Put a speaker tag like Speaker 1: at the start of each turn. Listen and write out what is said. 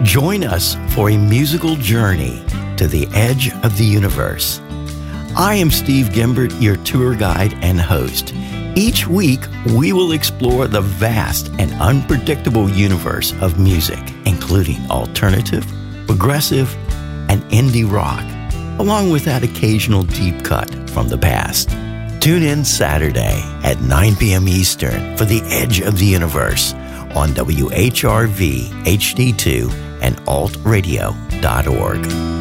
Speaker 1: Join us for a musical journey to the edge of the universe. I am Steve Gimbert, your tour guide and host. Each week, we will explore the vast and unpredictable universe of music, including alternative, progressive, and indie rock, along with that occasional deep cut from the past. Tune in Saturday at 9 p.m. Eastern for The Edge of the Universe on WHRV HD2 and altradio.org.